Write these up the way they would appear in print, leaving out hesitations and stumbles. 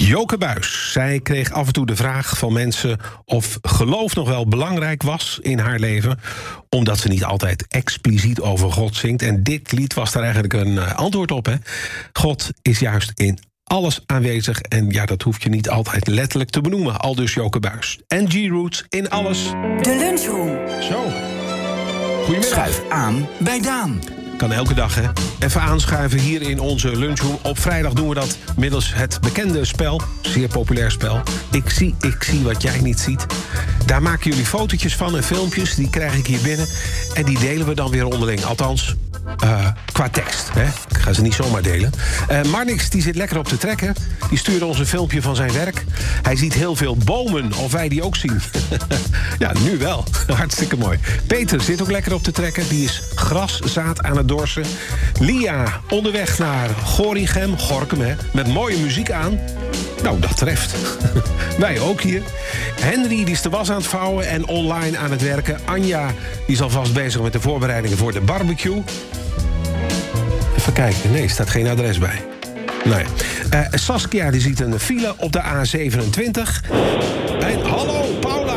Joke Buijs, zij kreeg af en toe de vraag van mensen of geloof nog wel belangrijk was in haar leven, omdat ze niet altijd expliciet over God zingt. En dit lied was daar eigenlijk een antwoord op. Hè? God is juist in alles aanwezig en ja, dat hoef je niet altijd letterlijk te benoemen. Aldus Joke Buijs. En G-Roots in alles. De Lunchroom. Zo. Goedemiddag. Schuif aan bij Daan. Kan elke dag, hè? Even aanschuiven hier in onze lunchroom. Op vrijdag doen we dat middels het bekende spel. Zeer populair spel. Ik zie wat jij niet ziet. Daar maken jullie fotootjes van en filmpjes. Die krijg ik hier binnen. En die delen we dan weer onderling. Althans, qua tekst. Hè? Ik ga ze niet zomaar delen. Marnix, die zit lekker op te trekken. Die stuurde ons een filmpje van zijn werk. Hij ziet heel veel bomen, of wij die ook zien. Ja, nu wel. Hartstikke mooi. Peter zit ook lekker op te trekken. Die is graszaad aan het dorsen. Lia, onderweg naar Gorinchem, Gorkum, hè, met mooie muziek aan. Nou, dat treft. Wij ook hier. Henry, die is de was aan het vouwen en online aan het werken. Anja, die is alvast bezig met de voorbereidingen voor de barbecue. Even kijken. Nee, er staat geen adres bij. Nou ja. Saskia, die ziet een file op de A27. En hallo, Paula.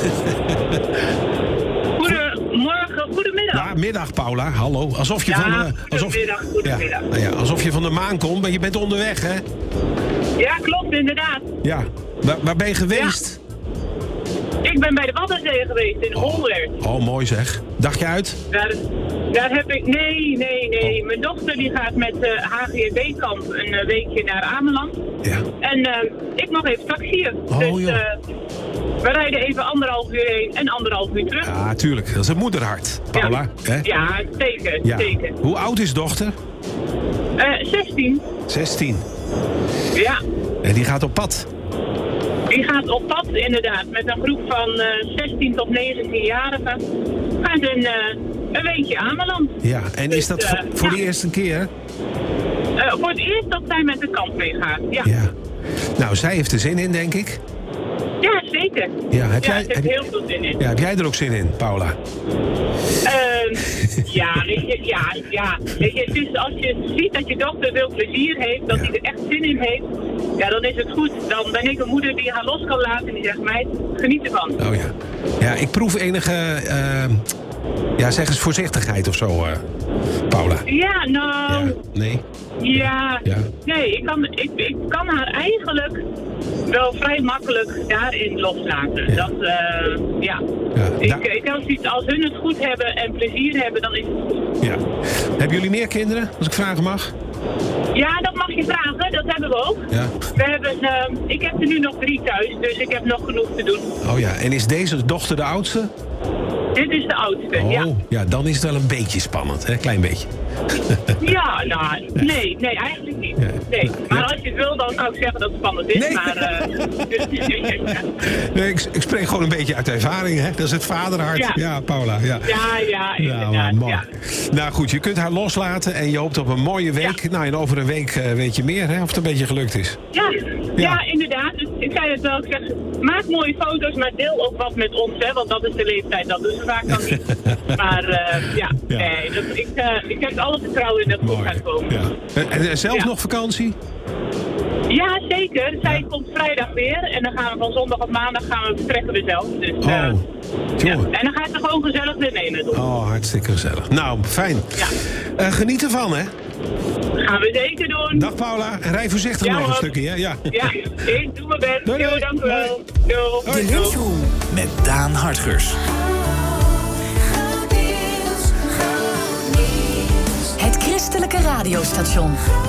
Goedemiddag. Ja, middag, Paula. Hallo. Alsof je goedemiddag. Alsof je van de maan komt, maar je bent onderweg, hè? Ja, klopt, inderdaad. Ja. Waar ben je geweest? Ja. Ik ben bij de Waddenzee geweest, in Holder. Oh, mooi zeg. Dacht je uit? Daar heb ik... Nee. Mijn dochter die gaat met HGB-kamp een weekje naar Ameland. Ja. En ik mag even taxiën. Oh, dus joh. we rijden even 1,5 uur heen en 1,5 uur terug. Ja, tuurlijk. Dat is een moederhart, Paula. Ja, Hè? ja zeker, Ja. zeker. Hoe oud is dochter? 16. 16. Ja. En die gaat op pad. Die gaat op pad, inderdaad, met een groep van 16 tot 19-jarigen. Gaan ze een weekje Ameland. Ja, en is dat voor de eerste keer? Voor het eerst dat zij met de kamp meegaat, ja. Ja. Nou, zij heeft er zin in, denk ik. Ja, zeker. Ja, heb ze heeft heel veel zin in. Ja, heb jij er ook zin in, Paula? Ja, weet je, het is als je ziet dat je dochter veel plezier heeft, dat hij er echt zin in heeft, ja, dan is het goed. Dan ben ik een moeder die haar los kan laten en die zegt, meid, geniet ervan. Oh ja. Ja, ik proef enige, zeg eens voorzichtigheid of zo, Paula. Ja, nou... Ja. Nee? Ja. Ja. Nee, ik kan haar eigenlijk wel vrij makkelijk daarin loslaten. Ja. Dat, ja. Ik heb zoiets, als hun het goed hebben en plezier hebben, dan is het goed. Ja. Hebben jullie meer kinderen, als ik vragen mag? Ja, dat mag je vragen, dat hebben we ook. Ja. We hebben, ik heb er nu nog 3 thuis, dus ik heb nog genoeg te doen. Oh ja, en is deze dochter de oudste? Dit is de oudste, ja. Ja, dan is het wel een beetje spannend, hè? Klein beetje. Ja, nou, nee, eigenlijk niet. Ja. Nee, maar als je het wil, dan zou ik zeggen dat het spannend is. Nee. Maar, Nee, ik spreek gewoon een beetje uit ervaring, hè? Dat is het vaderhart. Ja, Paula. Ja, ja, inderdaad. mooi. Ja. Nou goed, je kunt haar loslaten en je hoopt op een mooie week. Ja. Nou, en over een week weet je meer, hè? Of het een beetje gelukt is. Ja, inderdaad. Dus ik zei het wel, ik zeg, maak mooie foto's, maar deel ook wat met ons, hè, want dat is de leeftijd, dat doen ze vaak dan niet. Maar nee, ik heb alle vertrouwen in dat het goed gaat komen. Ja. En zelf nog vakantie? Ja, zeker. Zij komt vrijdag weer en dan gaan we van zondag op maandag vertrekken we zelf. Dus, Ja. En dan gaat ze gewoon gezellig weer mee met ons. Oh, hartstikke gezellig. Nou, fijn. Ja. Geniet ervan, hè? Gaan we zeker doen. Dag Paula. En rij voorzichtig nog een stukje, hè? Ja, ik doe mijn best. Doei, doei. Dank u wel. Doei. De Lunchroom. Met Daan Hartgers. Het christelijke radiostation.